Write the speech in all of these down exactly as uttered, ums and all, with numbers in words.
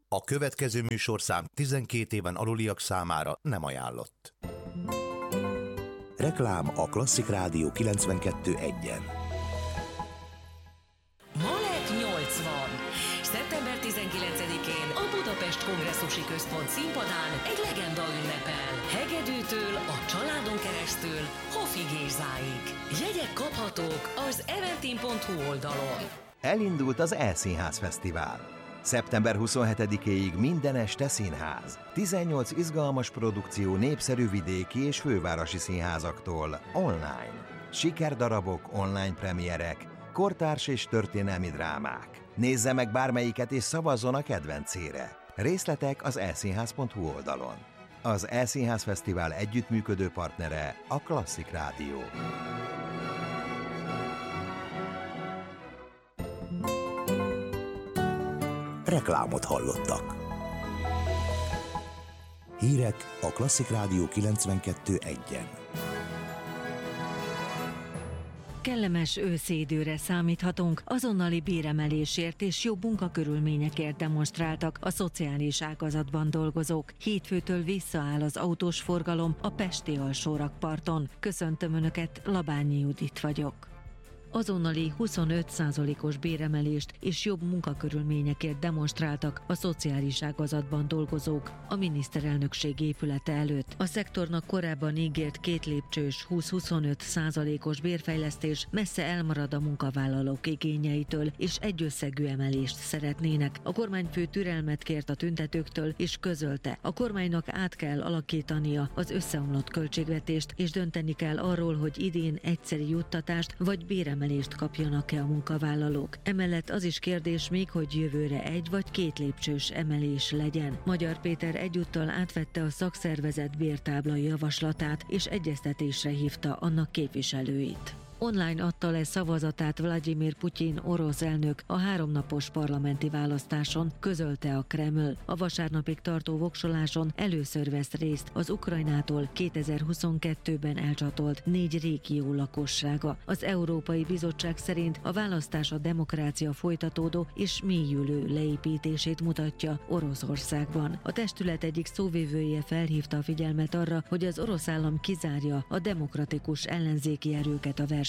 A következő műsorszám tizenkét éven aluliak számára nem ajánlott. Reklám a Klasszik Rádió kilencvenkettő egyen. Malet nyolcvan. szeptember tizenkilencedikén a Budapest Kongresszusi Központ színpadán egy legenda ünnepel. Hegedűtől a családon keresztül Hofi Gézáig. Jegyek kaphatók az eventim pont hu oldalon. Elindult az E-Színház Fesztivál. szeptember huszonhetedikéig minden este színház. tizennyolc izgalmas produkció népszerű vidéki és fővárosi színházaktól online. Sikerdarabok, online premierek, kortárs és történelmi drámák. Nézze meg bármelyiket és szavazzon a kedvencére. Részletek az e színház pont hu oldalon. Az E-Színház Fesztivál együttműködő partnere a Klasszik Rádió. Reklámot hallottak. Hírek a Klasszik Rádió kilencvenkettő egyen. Kellemes őszi időre számíthatunk, azonnali béremelésért és jobb munkakörülményekért demonstráltak a szociális ágazatban dolgozók. Hétfőtől visszaáll az autós forgalom a pesti alsórakparton. Köszöntöm Önöket, Labányi Judit vagyok. Azonnali huszonöt százalékos béremelést és jobb munkakörülményekért demonstráltak a szociális ágazatban dolgozók a miniszterelnökség épülete előtt. A szektornak korábban ígért két lépcsős húsz-huszonöt százalékos bérfejlesztés messze elmarad a munkavállalók igényeitől, és egyösszegű emelést szeretnének. A kormányfő türelmet kért a tüntetőktől, és közölte, a kormánynak át kell alakítania az összeomlott költségvetést, és dönteni kell arról, hogy idén egyszeri juttatást vagy béremelést emelést kapjanak-e a munkavállalók. Emellett az is kérdés még, hogy jövőre egy vagy két lépcsős emelés legyen. Magyar Péter egyúttal átvette a szakszervezet bértáblai javaslatát, és egyeztetésre hívta annak képviselőit. Online adta le szavazatát Vladimir Putyin orosz elnök a háromnapos parlamenti választáson, közölte a Kreml. A vasárnapig tartó voksoláson először vesz részt az Ukrajnától kétezer-huszonkettőben elcsatolt négy régió lakossága. Az Európai Bizottság szerint a választás a demokrácia folytatódó és mélyülő leépítését mutatja Oroszországban. A testület egyik szóvivője felhívta a figyelmet arra, hogy az orosz állam kizárja a demokratikus ellenzéki erőket a versenyből.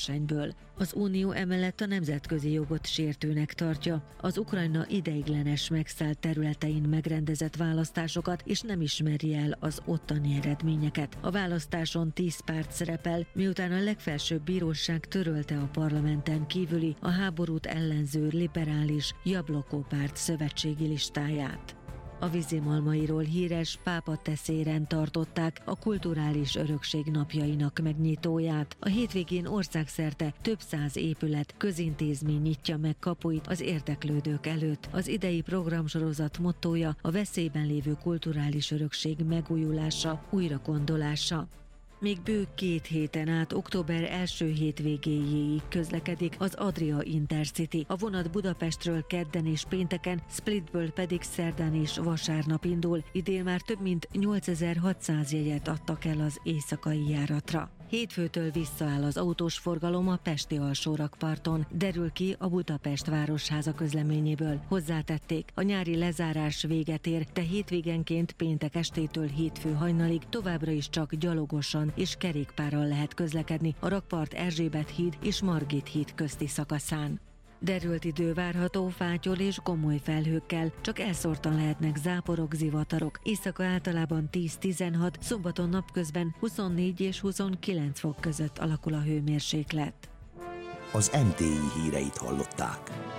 Az Unió emellett a nemzetközi jogot sértőnek tartja az Ukrajna ideiglenes megszállt területein megrendezett választásokat, és nem ismeri el az ottani eredményeket. A választáson tíz párt szerepel, miután a legfelsőbb bíróság törölte a parlamenten kívüli a háborút ellenző liberális Jabloko párt szövetségi listáját. A Vízimalmairól híres Pápa teszéren tartották a kulturális örökség napjainak megnyitóját. A hétvégén országszerte több száz épület, közintézmény nyitja meg kapuit az érdeklődők előtt. Az idei programsorozat mottója a veszélyben lévő kulturális örökség megújulása, újragondolása. Még bő két héten át október első hétvégéjéig közlekedik az Adria Intercity. A vonat Budapestről kedden és pénteken, Splitből pedig szerdán és vasárnap indul. Idén már több mint nyolcezer-hatszáz jegyet adtak el az éjszakai járatra. Hétfőtől visszaáll az autós forgalom a pesti alsórakparton, derül ki a Budapest Városháza közleményéből. Hozzátették, a nyári lezárás véget ér, de hétvégenként péntek estétől hétfő hajnalig továbbra is csak gyalogosan és kerékpárral lehet közlekedni a Rakpart Erzsébet híd és Margit híd közti szakaszán. Derült idő várható fátyol és gomoly felhőkkel, csak elszórtan lehetnek záporok, zivatarok. Éjszaka általában tíz-tizenhat, szombaton napközben huszonnégy és huszonkilenc fok között alakul a hőmérséklet. Az em té i híreit hallották.